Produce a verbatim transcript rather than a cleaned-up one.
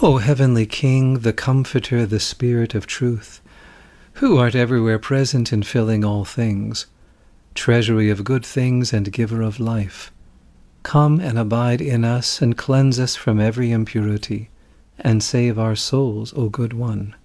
O heavenly King, the Comforter, the Spirit of truth, who art everywhere present in filling all things, treasury of good things and giver of life, come and abide in us and cleanse us from every impurity, and save our souls, O good one.